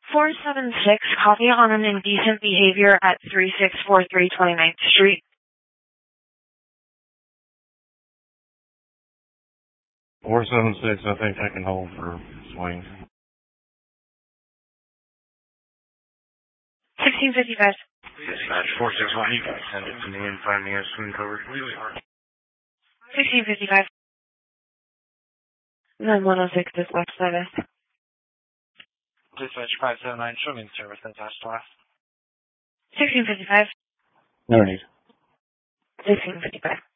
476, copy on an indecent behavior at 3643 29th Street. 476, I think I can hold for swing. 1655. Dispatch 461, you can send it to me and find me a swing cover. 1655. 9106, dispatch service. Dispatch 579, swimming service, dispatch last. 1655. No need. 1655.